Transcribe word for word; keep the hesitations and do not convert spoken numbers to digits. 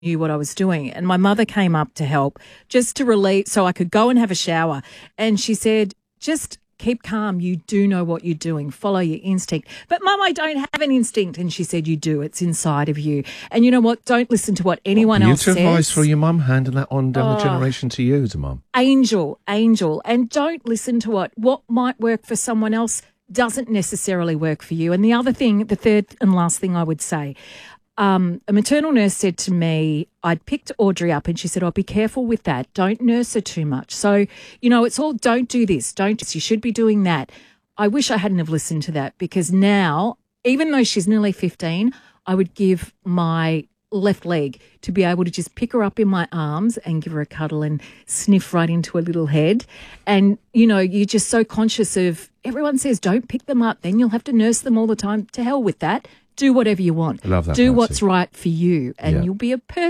knew what I was doing. And my mother came up to help just to relieve so I could go and have a shower. And she said, just keep calm. You do know what you're doing. Follow your instinct. But, Mum, I don't have an instinct. And she said, you do. It's inside of you. And you know what? Don't listen to what anyone else says. Beautiful advice for your mum, handing that on down Oh. the generation to you as a mum. Angel, angel. And don't listen to what, what might work for someone else doesn't necessarily work for you. And the other thing, the third and last thing I would say, Um, a maternal nurse said to me, I'd picked Audrey up and she said, oh, be careful with that. Don't nurse her too much. So, you know, it's all don't do this. Don't, you should be doing that. I wish I hadn't have listened to that because now, even though she's nearly fifteen, I would give my left leg to be able to just pick her up in my arms and give her a cuddle and sniff right into her little head. And, you know, you're just so conscious of, everyone says don't pick them up, then you'll have to nurse them all the time. To hell with that. Do whatever you want. I love that, Do Patsy. what's right for you and Yeah. you'll be a perfect